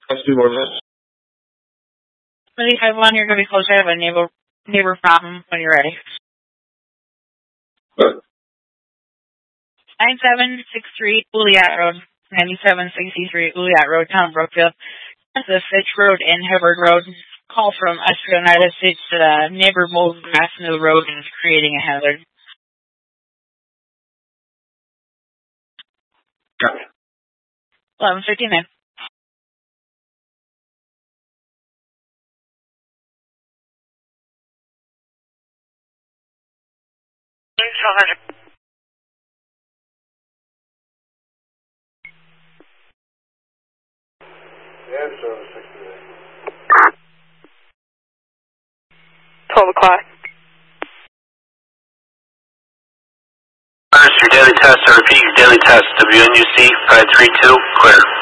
Let's do more minutes. 25-1, you're going to be close. I have a neighbor problem when you're ready. What? 9763 Ouliette Road. 9763 Ouliette Road, Town of Brookfield. That's the Fitch Road and Hubbard Road. Call from Esco United States. Neighbor mowed grass into the road and is creating a hazard. Copy. 11:59. Yeah, service 68. 12 o'clock. Your daily test, I repeat, your daily test, WNUC 532, clear.